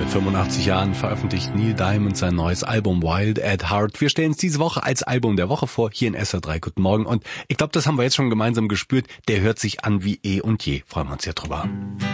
85 Jahren veröffentlicht Neil Diamond sein neues Album Wild at Heart. Wir stellen es diese Woche als Album der Woche vor, hier in SR3. Guten Morgen. Und ich glaube, das haben wir jetzt schon gemeinsam gespürt. Der hört sich an wie eh und je. Freuen wir uns ja drüber.